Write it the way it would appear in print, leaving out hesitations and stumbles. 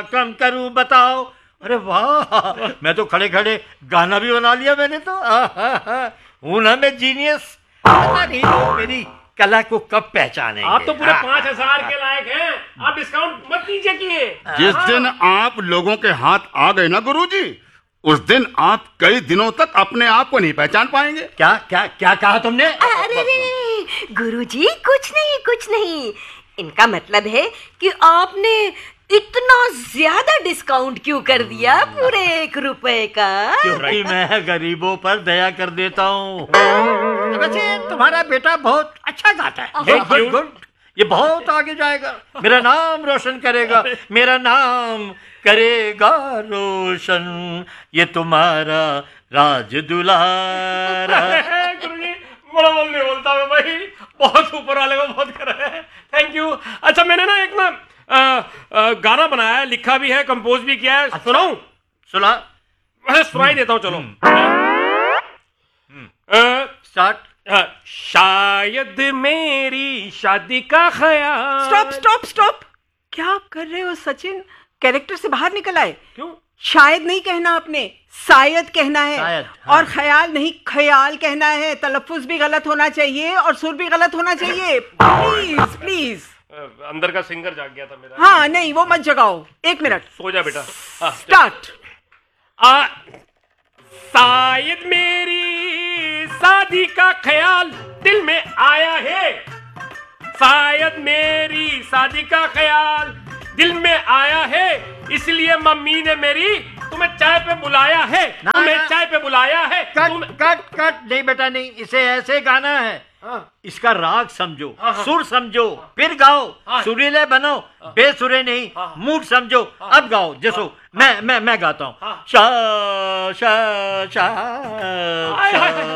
कम करूं बताओ। अरे वाह, मैं तो खड़े खड़े गाना भी बना लिया मैंने तो। हूं ना मैं जीनियस। पता नहीं लोग मेरी कला को कब पहचानेंगे। आप तो पूरे 5,000 के लायक हैं, आप डिस्काउंट मत दीजिए किए। जिस दिन आप लोगों के हाथ आ गए ना गुरुजी, उस दिन आप कई दिनों तक अपने आप को नहीं पहचान पाएंगे। क्या क्या क्या कहा तुमने? अरे गुरुजी, कुछ नहीं। इनका मतलब है कि आपने इतना ज्यादा डिस्काउंट क्यों कर दिया, पूरे 1 रुपए का? क्योंकि मैं गरीबों पर दया कर देता हूँ। वैसे तुम्हारा बेटा बहुत अच्छा गाता है। गुड, ये बहुत आगे जाएगा, मेरा नाम रोशन करेगा, मेरा नाम करेगा रोशन, ये तुम्हारा राज दुलारा। गुरुजी बड़ा बोलने बोलता है भाई, बहुत ऊपर वाले को बहुत कर रहे हैं। Thank you. अच्छा, मैंने ना एक गाना बनाया है, लिखा भी है, कंपोज भी किया है। सुनाऊं? सुना। वैसे सुनाई देता हूँ, चलो। स्टार्ट। शायद मेरी शादी का ख्याल। स्टॉप। क्या आप कर रहे हो सचिन? कैरेक्टर से बाहर निकल आए। क्यों? शायद नहीं कहना आपने, शायद कहना है। शायद, हाँ। और ख्याल नहीं, ख्याल कहना है। तलफ्फुज भी गलत होना चाहिए और सुर भी गलत होना चाहिए। प्लीज। अंदर का सिंगर जाग गया था मेरा। हाँ, नहीं वो मत जगाओ। 1 मिनट। सो जा बेटा। स्टार्ट। शायद मेरी शादी का ख्याल दिल में आया है, शायद मेरी शादी का ख्याल दिल में आया है, इसलिए मम्मी ने मेरी तुम्हें चाय पे बुलाया है। तुम्हें चाय पे बुलाया है। कट। नहीं बेटा नहीं, इसे ऐसे गाना है। इसका राग समझो, सुर समझो, फिर गाओ। सुरीले बनो, बेसुरे नहीं। मूड समझो, अब गाओ। जैसो मैं गाता हूँ। शा शा शा।